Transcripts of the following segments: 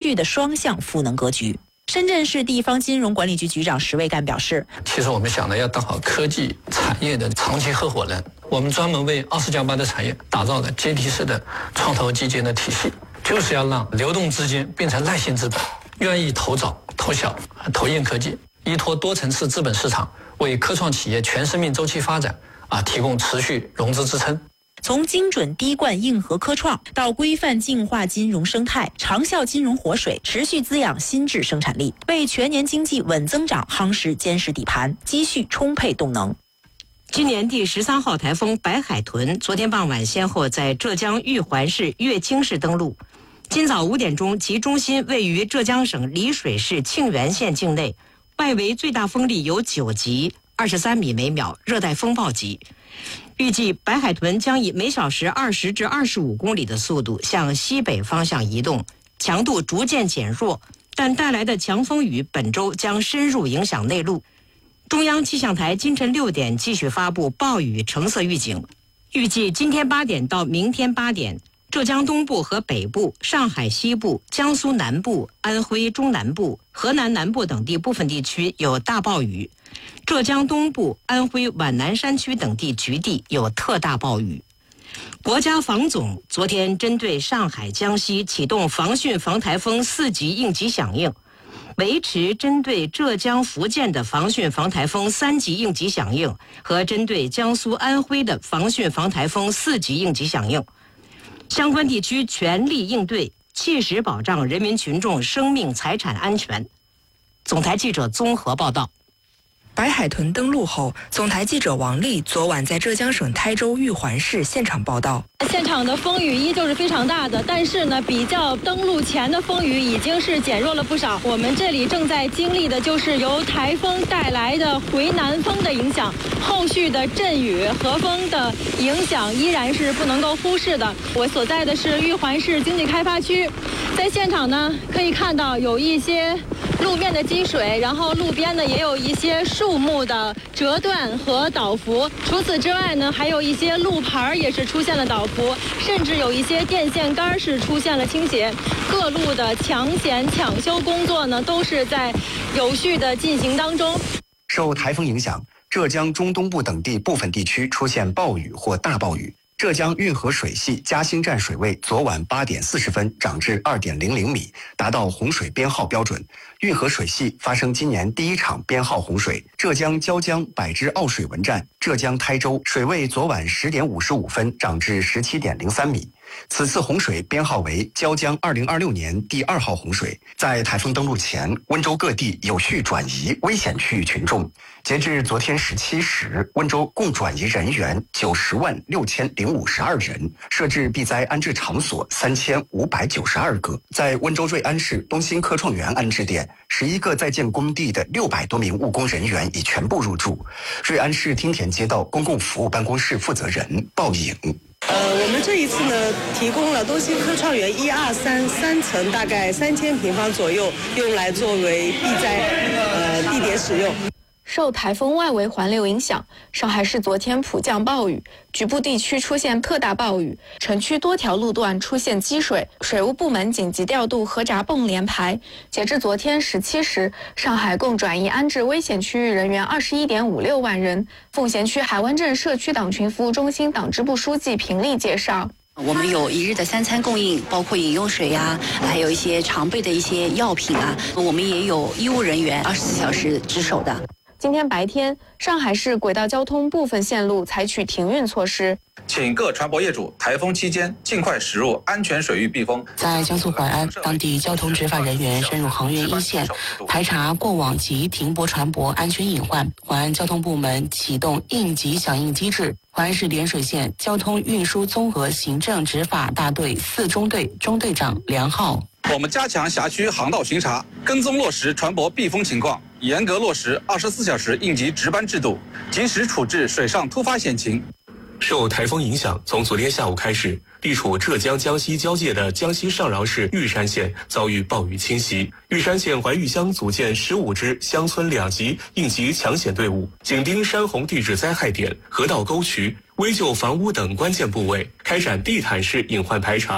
续的双向赋能格局。深圳市地方金融管理局局长石卫干表示， 其实我们想的要当好科技产业的长期合伙人，我们专门为20+8的产业打造了阶梯式的创投基金的体系，就是要让流动资金变成耐性资本，愿意投早投小投硬科技，依托多层次资本市场，为科创企业全生命周期发展提供持续融资支撑。 从精准滴灌硬核科创到规范净化金融生态，长效金融活水持续滋养新质生产力，为全年经济稳增长夯实坚实底盘，积蓄充沛动能。 今年第13号台风白海豚昨天傍晚先后在浙江玉环市、乐清市登陆。今早5点钟，其中心位于浙江省丽水市庆元县境内，外围最大风力有9级，23米每秒，热带风暴级。预计白海豚将以每小时20至25公里的速度向西北方向移动，强度逐渐减弱，但带来的强风雨本周将深入影响内陆。中央气象台今晨6点继续发布暴雨橙色预警，预计今天8点到明天8点，浙江东部和北部、上海西部、江苏南部、安徽中南部、河南南部等地部分地区有大暴雨，浙江东部、安徽皖南山区等地局地有特大暴雨。国家防总昨天针对上海、江西启动防汛防台风4级应急响应，维持针对浙江、福建的防汛防台风3级应急响应和针对江苏、安徽的防汛防台风4级应急响应。相关地区全力应对，切实保障人民群众生命财产安全。总台记者综合报道。 白海豚登陆后，总台记者王丽昨晚在浙江省台州玉环市现场报道。 现场的风雨依旧是非常大的，但是呢，比较登陆前的风雨已经是减弱了不少。我们这里正在经历的就是由台风带来的回南风的影响，后续的阵雨和风的影响依然是不能够忽视的。我所在的是玉环市经济开发区，在现场呢可以看到有一些路面的积水，然后路边呢也有一些树木的折断和倒伏。除此之外呢，还有一些路牌也是出现了倒伏，甚至有一些电线杆是出现了倾斜。各路的抢险抢修工作呢都是在有序的进行当中。 受台风影响，浙江中东部等地部分地区出现暴雨或大暴雨。浙江运河水系嘉兴站水位昨晚8点40分涨至2.00米，达到洪水编号标准。运河水系发生今年第1场编号洪水。浙江椒江百支坳水文站浙江台州水位昨晚10点55分涨至17.03米。此次洪水编号为椒江2026年第2号洪水。在台风登陆前，温州各地有序转移危险区域群众。截至昨天17时，温州共转移人员906052人，设置避灾安置场所3592个。在温州瑞安市东兴科创园安置点，11个在建工地的600多名务工人员已全部入住。瑞安市汀田街道公共服务办公室负责人鲍颖。 我们这一次呢，提供了东兴科创园1、2、3层，大概3000平方左右，用来作为避灾地点使用。 受台风外围环流影响，上海市昨天普降暴雨，局部地区出现特大暴雨，城区多条路段出现积水，水务部门紧急调度河闸泵连排。截至昨天17时，上海共转移安置危险区域人员21.56万人。奉贤区海湾镇社区党群服务中心党支部书记平丽介绍。 我们有1日的3餐供应，包括饮用水呀，还有一些常备的一些药品啊。我们也有医务人员24小时值守的。 今天白天，上海市轨道交通部分线路采取停运措施， 请各船舶业主台风期间尽快驶入安全水域避风。 在江苏淮安，当地交通执法人员深入航运一线，排查过往及停泊船舶安全隐患。淮安交通部门启动应急响应机制。淮安市涟水县交通运输综合行政执法大队4中队中队长梁浩。 我们加强辖区航道巡查，跟踪落实船舶避风情况，严格落实24小时应急值班制度，及时处置水上突发险情。 受台风影响，从昨天下午开始，地处浙江江西交界的江西上饶市玉山县遭遇暴雨侵袭。玉山县怀玉乡组建15支乡村2级应急抢险队伍，紧盯山洪地质灾害点、河道沟渠、危旧房屋等关键部位，开展地毯式隐患排查。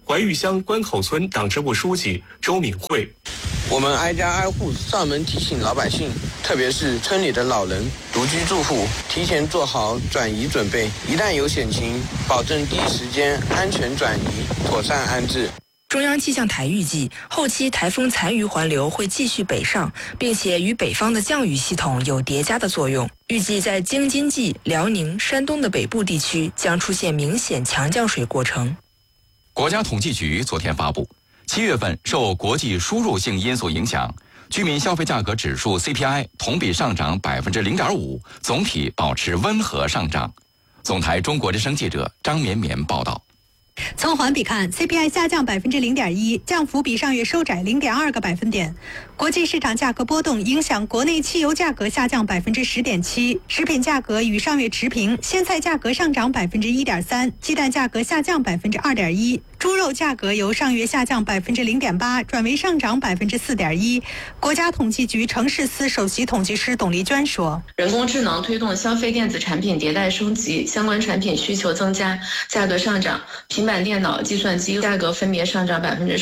怀玉乡关口村党支部书记周敏慧。 我们挨家挨户上门提醒老百姓，特别是村里的老人、独居住户，提前做好转移准备，一旦有险情，保证第一时间安全转移，妥善安置。 中央气象台预计，后期台风残余环流会继续北上，并且与北方的降雨系统有叠加的作用。预计在京津冀、辽宁、山东的北部地区将出现明显强降水过程。 国家统计局昨天发布，7月份受国际输入性因素影响，居民消费价格指数 CPI 同比上涨 0.5%， 总体保持温和上涨。总台中国之声记者张绵绵报道。 从环比看 ，CPI 下降 0.1%， 降幅比上月收窄 0.2个百分点。国际市场价格波动影响国内汽油价格下降 10.7%， 食品价格与上月持平，鲜菜价格上涨 1.3%， 鸡蛋价格下降 2.1%， 猪肉价格由上月下降 0.8%， 转为上涨 4.1%。国家统计局城市司首席统计师董丽娟说：“ 人工智能推动消费电子产品迭代升级，相关产品需求增加，价格上涨。平板电脑、计算机价格分别上涨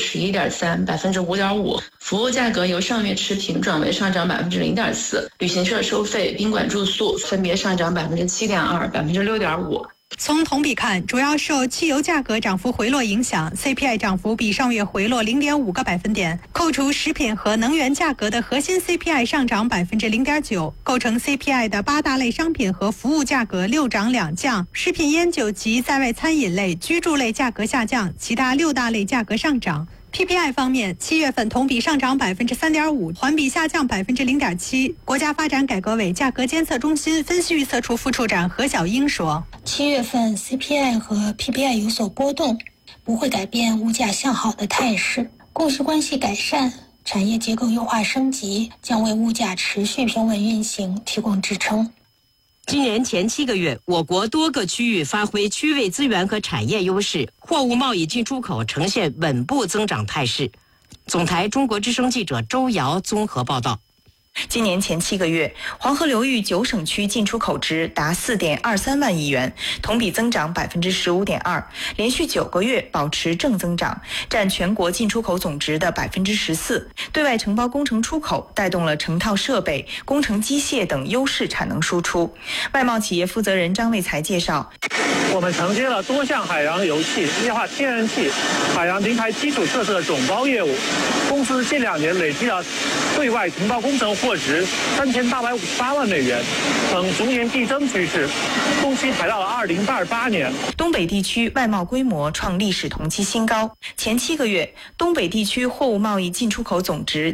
11.3%、5.5%， 服务价格由上月持平转为上涨 0.4%， 旅行社收费、宾馆住宿分别上涨 7.2%、6.5%。” 从同比看，主要受汽油价格涨幅回落影响 ，CPI 涨幅比上月回落 0.5个百分点。扣除食品和能源价格的核心 CPI 上涨 0.9%， 构成 CPI 的8大类商品和服务价格6涨2降，食品烟酒及在外餐饮类、居住类价格下降，其他6大类价格上涨。PPI 方面，7月份同比上涨 3.5%， 环比下降 0.7%。国家发展改革委价格监测中心分析预测处副处长何小英说 ：“7月份 CPI 和 PPI 有所波动，不会改变物价向好的态势。供需关系改善、产业结构优化升级，将为物价持续平稳运行提供支撑。” 今年前7个月，我国多个区域发挥区位资源和产业优势，货物贸易进出口呈现稳步增长态势。总台中国之声记者周瑶综合报道。 今年前7个月，黄河流域9省区进出口值达 4.23 万亿元，同比增长 15.2%， 连续9个月保持正增长，占全国进出口总值的 14%。对外承包工程出口带动了成套设备、工程机械等优势产能输出。外贸企业负责人张卫才介绍， 我们承接了多项海洋油气、液化天然气、海洋零排基础设施的总包业务。公司近2年累计了对外承包工程获值3858万美元，呈逐年递增趋势，同期排到了2028年。 东北地区外贸规模创历史同期新高，前7个月，东北地区货物贸易进出口总值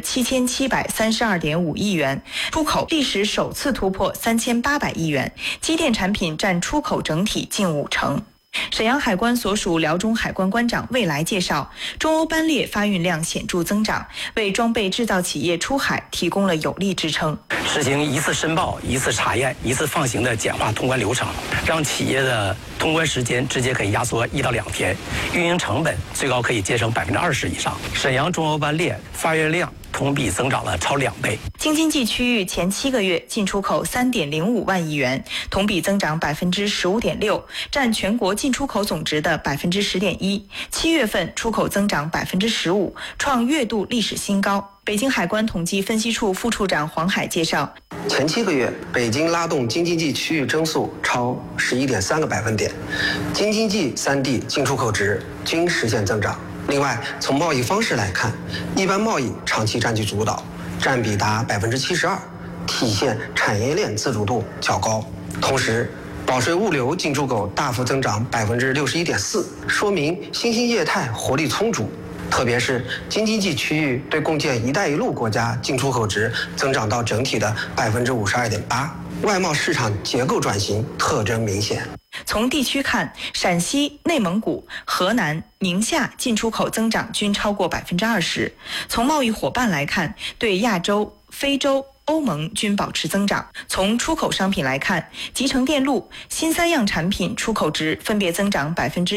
7732.5亿元，出口历史首次突破3800亿元，机电产品占出口整体近50%。沈阳海关所属辽中海关关长魏来介绍，中欧班列发运量显著增长，为装备制造企业出海提供了有力支撑。 实行一次申报、一次查验、一次放行的简化通关流程，让企业的通关时间直接可以压缩1到2天，运营成本最高可以节省20%以上。沈阳中欧班列发运量同比增长了超2倍。 京津冀区域前7个月进出口3.05万亿元，同比增长 15.6%， 占全国进出口总值的 10.1%。7月份出口增长 15%， 创月度历史新高。北京海关统计分析处副处长黄海介绍， 前7个月，北京拉动京津冀区域增速超11.3个百分点，京津冀3地进出口值均实现增长。另外，从贸易方式来看，一般贸易长期占据主导，占比达 72%， 体现产业链自主度较高。同时，保税物流进出口大幅增长 61.4%， 说明新兴业态活力充足。特别是京津冀区域对共建“一带一路”国家进出口值增长到整体的 52.8%， 外贸市场结构转型特征明显。 从地区看，陕西、内蒙古、河南、宁夏进出口增长均超过 20%。从贸易伙伴来看，对亚洲、非洲、欧盟均保持增长。从出口商品来看，集成电路、新3样产品出口值分别增长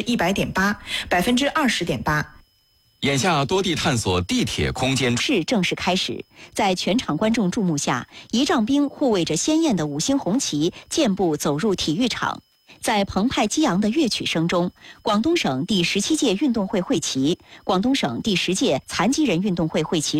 100.8%、20.8%。 眼下多地探索地铁空间是正式开始，在全场观众注目下，仪仗兵护卫着鲜艳的5星红旗健步走入体育场。 在澎湃激昂的乐曲声中，广东省第17届运动会会旗、广东省第10届残疾人运动会会旗